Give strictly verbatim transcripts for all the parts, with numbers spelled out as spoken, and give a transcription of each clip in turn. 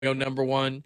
go number one.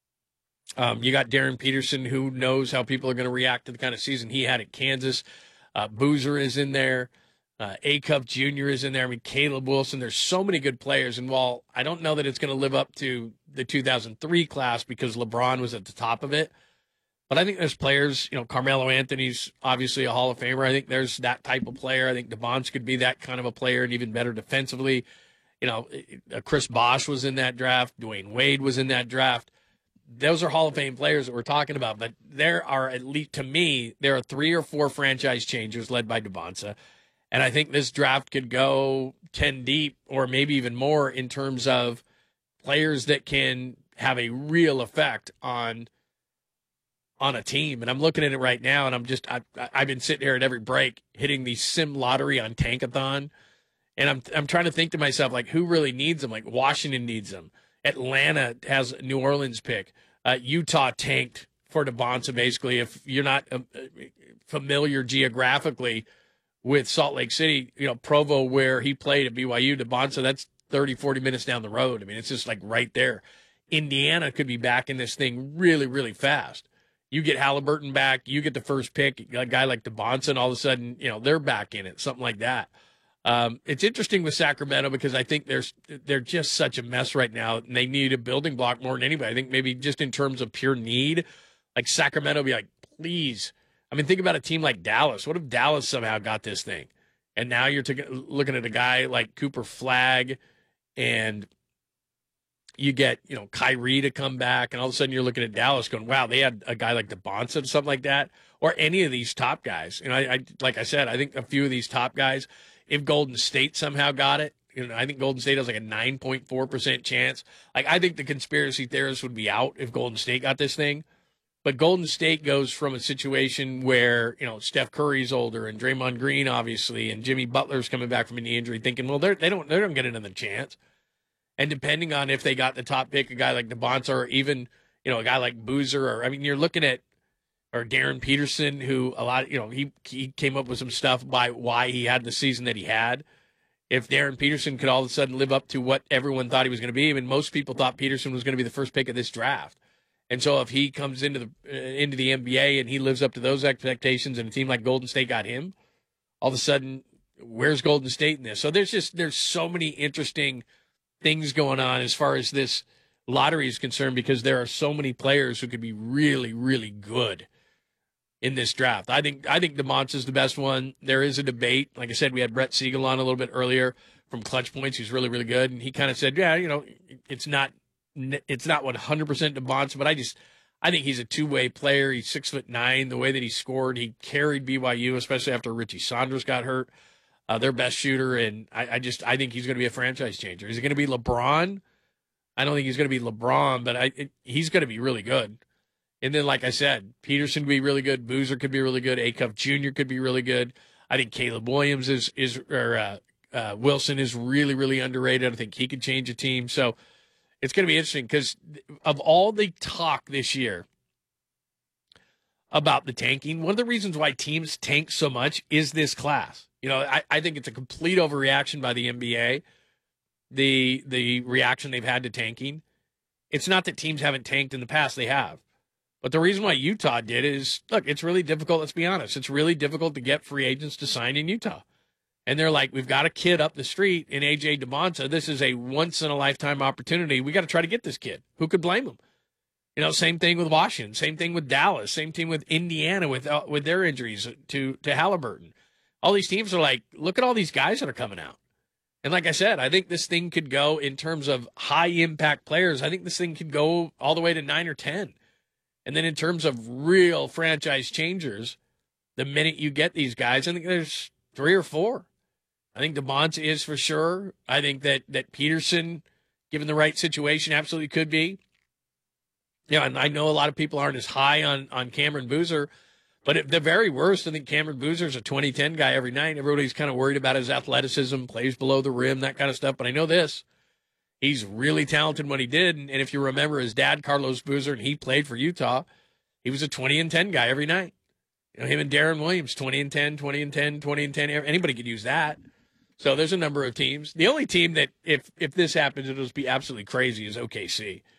Um, you got Darren Peterson, who knows how people are going to react to the kind of season he had at Kansas. Uh, Boozer is in there. Uh, A-Cup Junior is in there. I mean, Caleb Wilson. There's so many good players. And while I don't know that it's going to live up to the two thousand three class because LeBron was at the top of it, but I think there's players, you know, Carmelo Anthony's obviously a Hall of Famer. I think there's that type of player. I think DeBonce could be that kind of a player and even better defensively. You know, Chris Bosh was in that draft. Dwayne Wade was in that draft. Those are Hall of Fame players that we're talking about. But there are, at least to me, there are three or four franchise changers led by DeBonce. And I think this draft could go ten deep or maybe even more in terms of players that can have a real effect on on a team. And I'm looking at it right now, and I'm just, I, I've been sitting here at every break hitting the sim lottery on Tankathon. And I'm I'm trying to think to myself, like, who really needs them? Like, Washington needs them. Atlanta has a New Orleans pick. Uh, Utah tanked for DeBonce, basically. If you're not uh, familiar geographically with Salt Lake City, you know, Provo, where he played at B Y U, DeBonce, that's thirty, forty minutes down the road. I mean, it's just like right there. Indiana could be back in this thing really, really fast. You get Halliburton back, you get the first pick, a guy like DeBonce, and all of a sudden, you know, they're back in it, something like that. Um, it's interesting with Sacramento because I think there's they're just such a mess right now, and they need a building block more than anybody. I think maybe just in terms of pure need, like Sacramento be like, please. I mean, think about a team like Dallas. What if Dallas somehow got this thing? And now you're t- looking at a guy like Cooper Flagg, and you get, you know, Kyrie to come back, and all of a sudden you're looking at Dallas going, wow, they had a guy like DeBonce or something like that, or any of these top guys. You know, I, I like I said, I think a few of these top guys, if Golden State somehow got it, you know, I think Golden State has like a nine point four percent chance. Like, I think the conspiracy theorists would be out if Golden State got this thing. But Golden State goes from a situation where, you know, Steph Curry's older and Draymond Green, obviously, and Jimmy Butler's coming back from a knee injury, thinking, well, they're, they don't they don't get another chance. And depending on if they got the top pick, a guy like DeBonce or even, you know, a guy like Boozer, or, I mean, you're looking at, or Darren Peterson, who a lot, you know, he he came up with some stuff by why he had the season that he had. If Darren Peterson could all of a sudden live up to what everyone thought he was going to be, I mean, most people thought Peterson was going to be the first pick of this draft. And so if he comes into the uh, into the N B A and he lives up to those expectations, and a team like Golden State got him, all of a sudden, where's Golden State in this? So there's just there's so many interesting things going on as far as this lottery is concerned, because there are so many players who could be really, really good in this draft. I think I think DeBonce is the best one. There is a debate. Like I said, we had Brett Siegel on a little bit earlier from Clutch Points. He's really, really good, and he kind of said, yeah, you know, it's not. It's not one hundred percent DeBonce, but I just I think he's a two-way player. He's six foot nine. The way that he scored, he carried B Y U, especially after Richie Saunders got hurt, uh, their best shooter. And I, I just I think he's going to be a franchise changer. Is he going to be LeBron? I don't think he's going to be LeBron, but I it, he's going to be really good. And then, like I said, Peterson could be really good. Boozer could be really good. A-Cup Junior could be really good. I think Caleb Williams is is or uh, uh, Wilson is really, really underrated. I think he could change a team. So it's going to be interesting because of all the talk this year about the tanking, one of the reasons why teams tank so much is this class. You know, I, I think it's a complete overreaction by the N B A, the the reaction they've had to tanking. It's not that teams haven't tanked in the past. They have. But the reason why Utah did is, look, it's really difficult. Let's be honest. It's really difficult to get free agents to sign in Utah. And they're like, we've got a kid up the street in A J DeBonce. This is a once-in-a-lifetime opportunity. We got to try to get this kid. Who could blame him? You know, same thing with Washington. Same thing with Dallas. Same thing with Indiana with uh, with their injuries to, to Halliburton. All these teams are like, look at all these guys that are coming out. And like I said, I think this thing could go in terms of high-impact players. I think this thing could go all the way to nine or ten. And then in terms of real franchise changers, the minute you get these guys, I think there's three or four. I think DeBonce is for sure. I think that that Peterson, given the right situation, absolutely could be. Yeah, and I know a lot of people aren't as high on, on Cameron Boozer, but at the very worst, I think Cameron Boozer's a twenty ten guy every night. Everybody's kind of worried about his athleticism, plays below the rim, that kind of stuff. But I know this. He's really talented when he did. And, and if you remember his dad, Carlos Boozer, and he played for Utah, he was a twenty and ten guy every night. You know, him and Darren Williams, twenty and ten, twenty and ten, twenty and ten. Anybody could use that. So there's a number of teams. The only team that, if if this happens, it'll just be absolutely crazy is O K C.